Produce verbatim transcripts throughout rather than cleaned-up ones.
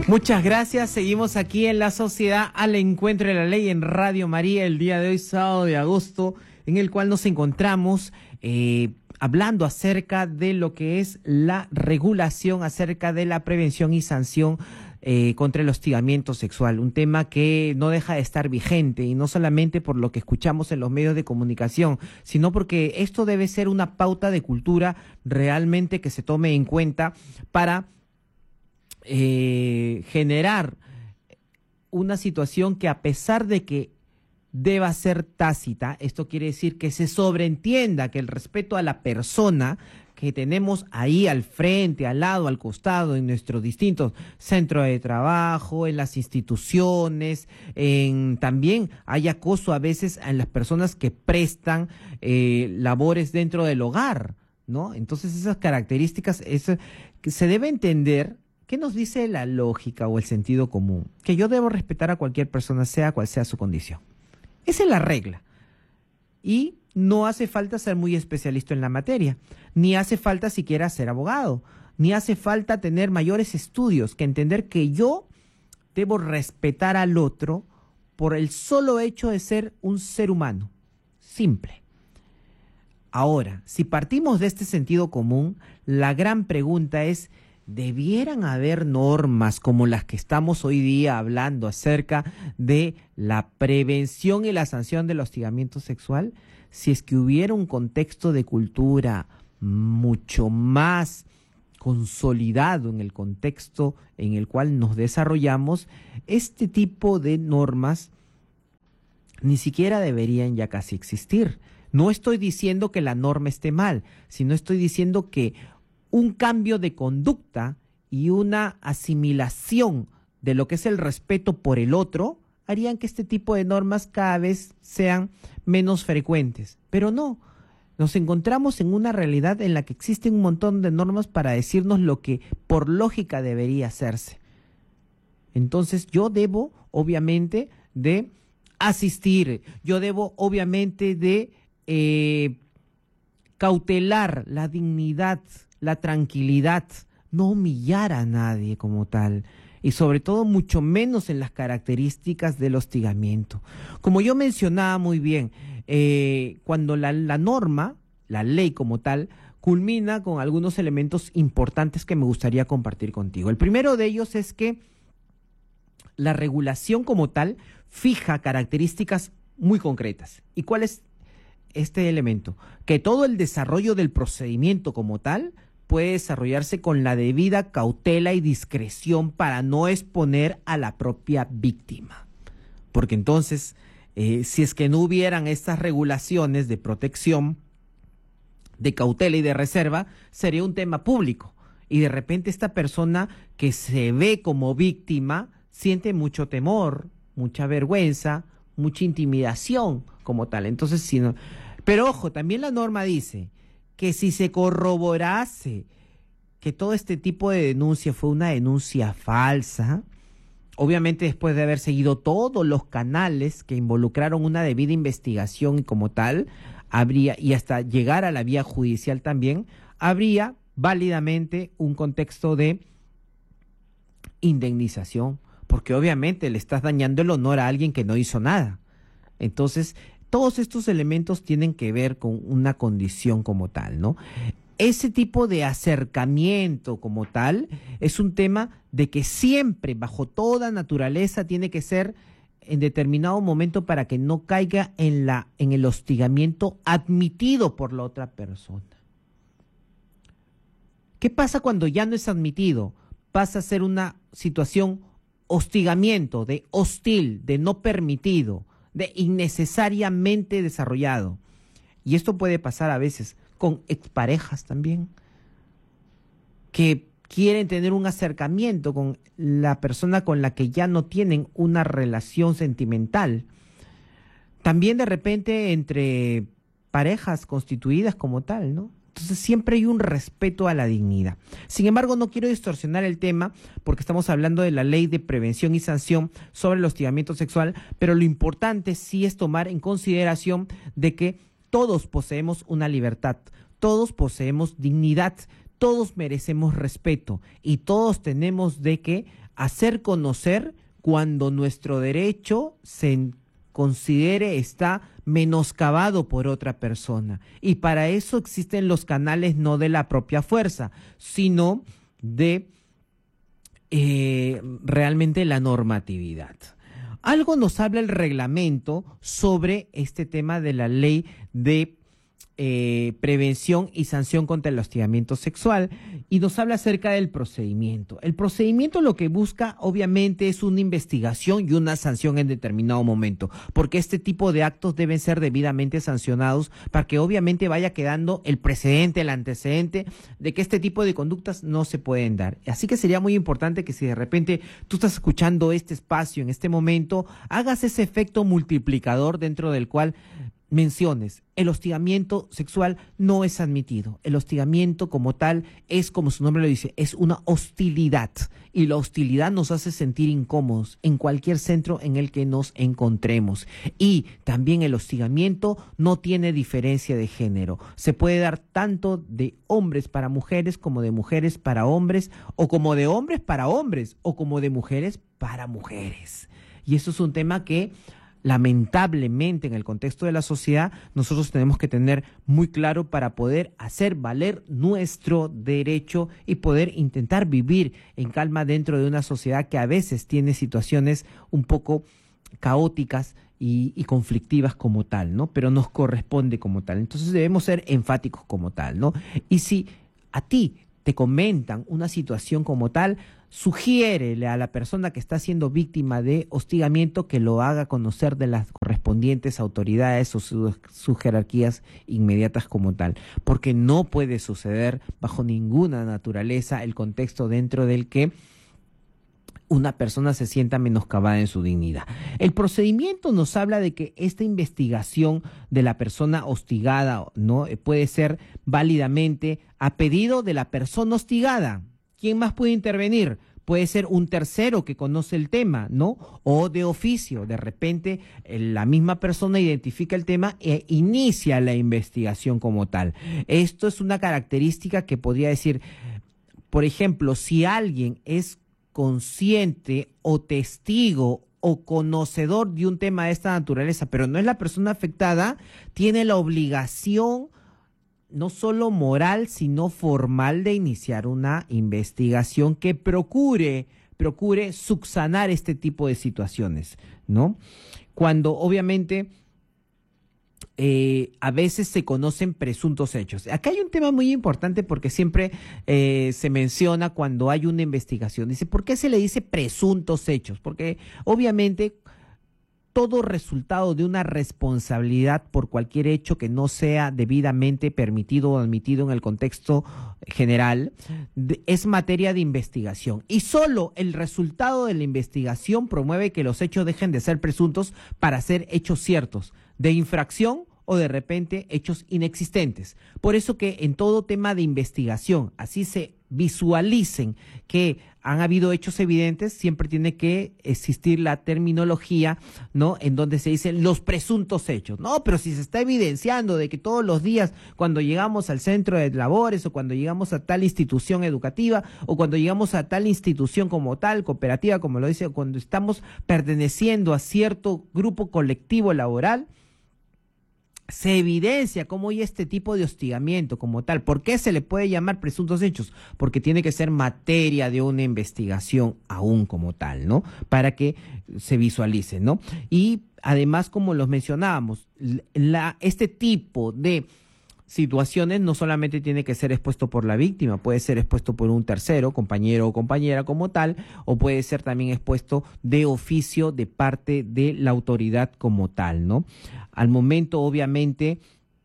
Muchas gracias. Seguimos aquí en La Sociedad al Encuentro de la Ley en Radio María el día de hoy, sábado de agosto, en el cual nos encontramos eh, hablando acerca de lo que es la regulación, acerca de la prevención y sanción eh, contra el hostigamiento sexual, un tema que no deja de estar vigente, y no solamente por lo que escuchamos en los medios de comunicación, sino porque esto debe ser una pauta de cultura realmente que se tome en cuenta para Eh, generar una situación que, a pesar de que deba ser tácita, esto quiere decir que se sobreentienda que el respeto a la persona que tenemos ahí al frente, al lado, al costado, en nuestros distintos centros de trabajo, en las instituciones, en también hay acoso a veces en las personas que prestan eh, labores dentro del hogar, ¿no? Entonces esas características, eso, que se debe entender. ¿Qué nos dice la lógica o el sentido común? Que yo debo respetar a cualquier persona, sea cual sea su condición. Esa es la regla. Y no hace falta ser muy especialista en la materia, ni hace falta siquiera ser abogado, ni hace falta tener mayores estudios que entender que yo debo respetar al otro por el solo hecho de ser un ser humano. Simple. Ahora, si partimos de este sentido común, la gran pregunta es: ¿debieran haber normas como las que estamos hoy día hablando acerca de la prevención y la sanción del hostigamiento sexual? Si es que hubiera un contexto de cultura mucho más consolidado en el contexto en el cual nos desarrollamos, este tipo de normas ni siquiera deberían ya casi existir. No estoy diciendo que la norma esté mal, sino estoy diciendo que un cambio de conducta y una asimilación de lo que es el respeto por el otro harían que este tipo de normas cada vez sean menos frecuentes. Pero no, nos encontramos en una realidad en la que existen un montón de normas para decirnos lo que por lógica debería hacerse. Entonces yo debo, obviamente, de asistir, yo debo, obviamente, de eh, cautelar la dignidad, la tranquilidad, no humillar a nadie como tal, y sobre todo mucho menos en las características del hostigamiento. Como yo mencionaba muy bien, eh, cuando la, la norma, la ley como tal, culmina con algunos elementos importantes que me gustaría compartir contigo. El primero de ellos es que la regulación como tal fija características muy concretas. ¿Y cuál es este elemento? Que todo el desarrollo del procedimiento como tal puede desarrollarse con la debida cautela y discreción para no exponer a la propia víctima. Porque entonces, eh, si es que no hubieran estas regulaciones de protección, de cautela y de reserva, sería un tema público. Y de repente esta persona que se ve como víctima siente mucho temor, mucha vergüenza, mucha intimidación como tal. Entonces, si no... Pero ojo, también la norma dice que si se corroborase que todo este tipo de denuncia fue una denuncia falsa, obviamente después de haber seguido todos los canales que involucraron una debida investigación y como tal, habría, y hasta llegar a la vía judicial también, habría válidamente un contexto de indemnización, porque obviamente le estás dañando el honor a alguien que no hizo nada. Entonces, todos estos elementos tienen que ver con una condición como tal, ¿no? Ese tipo de acercamiento como tal es un tema de que siempre, bajo toda naturaleza, tiene que ser en determinado momento para que no caiga en la, en el hostigamiento admitido por la otra persona. ¿Qué pasa cuando ya no es admitido? Pasa a ser una situación hostigamiento, de hostil, de no permitido, de innecesariamente desarrollado. Y esto puede pasar a veces con exparejas también, que quieren tener un acercamiento con la persona con la que ya no tienen una relación sentimental. También de repente entre parejas constituidas como tal, ¿no? Entonces siempre hay un respeto a la dignidad. Sin embargo, no quiero distorsionar el tema porque estamos hablando de la ley de prevención y sanción sobre el hostigamiento sexual, pero lo importante sí es tomar en consideración de que todos poseemos una libertad, todos poseemos dignidad, todos merecemos respeto y todos tenemos de que hacer conocer cuando nuestro derecho se considere está menoscabado por otra persona. Y para eso existen los canales no de la propia fuerza, sino de eh, realmente la normatividad. Algo nos habla el reglamento sobre este tema de la ley de Eh, prevención y sanción contra el hostigamiento sexual, y nos habla acerca del procedimiento. El procedimiento lo que busca obviamente es una investigación y una sanción en determinado momento, porque este tipo de actos deben ser debidamente sancionados para que obviamente vaya quedando el precedente, el antecedente de que este tipo de conductas no se pueden dar. Así que sería muy importante que si de repente tú estás escuchando este espacio en este momento, hagas ese efecto multiplicador dentro del cual menciones, el hostigamiento sexual no es admitido. El hostigamiento como tal es, como su nombre lo dice, es una hostilidad. Y la hostilidad nos hace sentir incómodos en cualquier centro en el que nos encontremos. Y también el hostigamiento no tiene diferencia de género. Se puede dar tanto de hombres para mujeres, como de mujeres para hombres, o como de hombres para hombres, o como de mujeres para mujeres. Y eso es un tema que lamentablemente en el contexto de la sociedad nosotros tenemos que tener muy claro para poder hacer valer nuestro derecho y poder intentar vivir en calma dentro de una sociedad que a veces tiene situaciones un poco caóticas y, y conflictivas como tal, ¿no? Pero nos corresponde como tal. Entonces debemos ser enfáticos como tal, ¿no? Y si a ti te comentan una situación como tal, sugiérele a la persona que está siendo víctima de hostigamiento que lo haga conocer de las correspondientes autoridades o sus, sus jerarquías inmediatas como tal, porque no puede suceder bajo ninguna naturaleza el contexto dentro del que una persona se sienta menoscabada en su dignidad. El procedimiento nos habla de que esta investigación de la persona hostigada, ¿no?, puede ser válidamente a pedido de la persona hostigada. ¿Quién más puede intervenir? Puede ser un tercero que conoce el tema, ¿no? O de oficio. De repente la misma persona identifica el tema e inicia la investigación como tal. Esto es una característica que podría decir, por ejemplo, si alguien es consciente o testigo o conocedor de un tema de esta naturaleza, pero no es la persona afectada, tiene la obligación no solo moral, sino formal de iniciar una investigación que procure, procure subsanar este tipo de situaciones, ¿no? Cuando obviamente Eh, a veces se conocen presuntos hechos. Acá hay un tema muy importante porque siempre eh, se menciona cuando hay una investigación. Dice, ¿por qué se le dice presuntos hechos? Porque obviamente todo resultado de una responsabilidad por cualquier hecho que no sea debidamente permitido o admitido en el contexto general de, es materia de investigación. Y solo el resultado de la investigación promueve que los hechos dejen de ser presuntos para ser hechos ciertos, de infracción o de repente hechos inexistentes. Por eso que en todo tema de investigación, así se visualicen que han habido hechos evidentes, siempre tiene que existir la terminología, ¿no?, en donde se dicen los presuntos hechos. No, pero si se está evidenciando de que todos los días cuando llegamos al centro de labores o cuando llegamos a tal institución educativa o cuando llegamos a tal institución como tal, cooperativa, como lo dice, cuando estamos perteneciendo a cierto grupo colectivo laboral, se evidencia cómo hay este tipo de hostigamiento como tal. ¿Por qué se le puede llamar presuntos hechos? Porque tiene que ser materia de una investigación aún como tal, ¿no? Para que se visualice, ¿no? Y además, como los mencionábamos, la, este tipo de situaciones no solamente tiene que ser expuesto por la víctima, puede ser expuesto por un tercero, compañero o compañera como tal, o puede ser también expuesto de oficio de parte de la autoridad como tal, ¿no? Al momento, obviamente,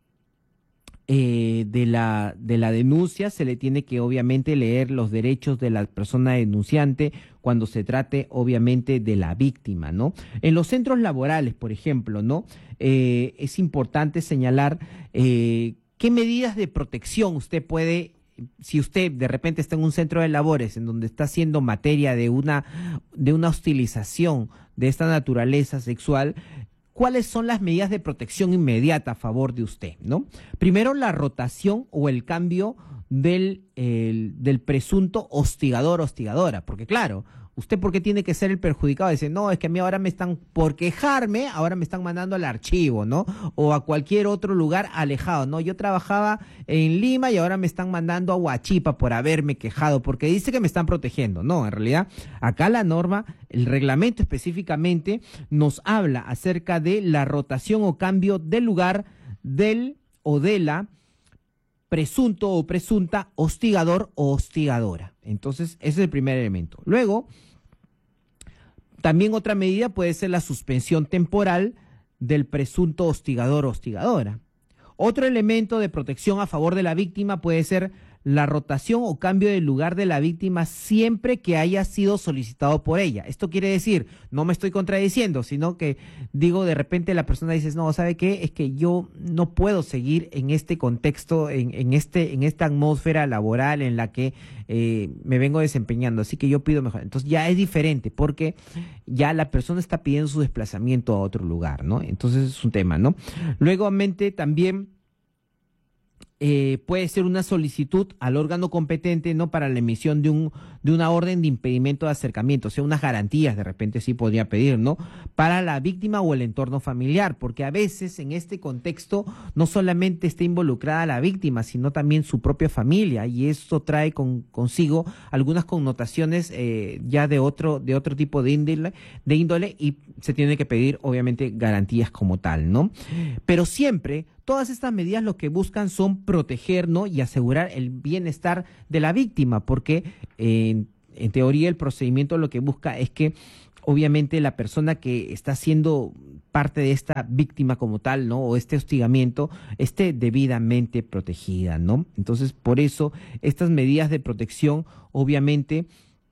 eh, de la, de la denuncia se le tiene que obviamente leer los derechos de la persona denunciante cuando se trate obviamente de la víctima, ¿no? En los centros laborales, por ejemplo, ¿no? Eh, es importante señalar eh, qué medidas de protección usted puede, si usted de repente está en un centro de labores en donde está haciendo materia de una, de una hostilización de esta naturaleza sexual, ¿cuáles son las medidas de protección inmediata a favor de usted, ¿no? Primero, la rotación o el cambio del, el, del presunto hostigador o hostigadora, porque claro, ¿Usted por qué tiene que ser el perjudicado? Dice, no, es que a mí ahora me están, por quejarme, ahora me están mandando al archivo, ¿no? O a cualquier otro lugar alejado, ¿no? Yo trabajaba en Lima y ahora me están mandando a Huachipa por haberme quejado, porque dice que me están protegiendo. No, en realidad, acá la norma, el reglamento específicamente, nos habla acerca de la rotación o cambio de lugar del o de la presunto o presunta hostigador o hostigadora. Entonces, ese es el primer elemento. Luego, también otra medida puede ser la suspensión temporal del presunto hostigador o hostigadora. Otro elemento de protección a favor de la víctima puede ser la rotación o cambio del lugar de la víctima siempre que haya sido solicitado por ella. Esto quiere decir, no me estoy contradiciendo, sino que digo, de repente la persona dice, no, ¿sabe qué? Es que yo no puedo seguir en este contexto, en, en, este, en esta atmósfera laboral en la que eh, me vengo desempeñando, así que yo pido mejor. Entonces ya es diferente, porque ya la persona está pidiendo su desplazamiento a otro lugar, ¿no? Entonces es un tema, ¿no? Luego, también Eh, puede ser una solicitud al órgano competente, ¿no?, para la emisión de un de una orden de impedimento de acercamiento, o sea, unas garantías de repente sí podría pedir, ¿no?, para la víctima o el entorno familiar, porque a veces en este contexto no solamente está involucrada la víctima, sino también su propia familia, y esto trae con, consigo algunas connotaciones eh, ya de otro de otro tipo de índole, de índole y se tiene que pedir obviamente garantías como tal, ¿no? Pero siempre todas estas medidas lo que buscan son proteger, ¿no?, y asegurar el bienestar de la víctima, porque eh, en, en teoría el procedimiento lo que busca es que obviamente la persona que está siendo parte de esta víctima como tal, ¿no?, o este hostigamiento, esté debidamente protegida, ¿no? Entonces, por eso estas medidas de protección obviamente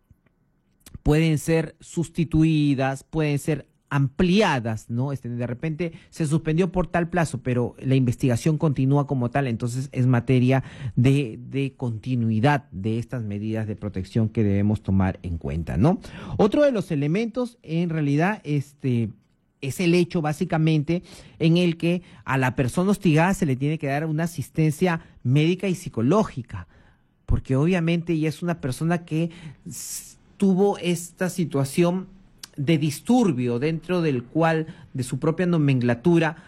pueden ser sustituidas, pueden ser ampliadas, ¿no? Este, de repente se suspendió por tal plazo, pero la investigación continúa como tal, entonces es materia de, de continuidad de estas medidas de protección que debemos tomar en cuenta, ¿no? Otro de los elementos, en realidad, este, es el hecho básicamente en el que a la persona hostigada se le tiene que dar una asistencia médica y psicológica, porque obviamente ella es una persona que tuvo esta situación de disturbio dentro del cual, de su propia nomenclatura,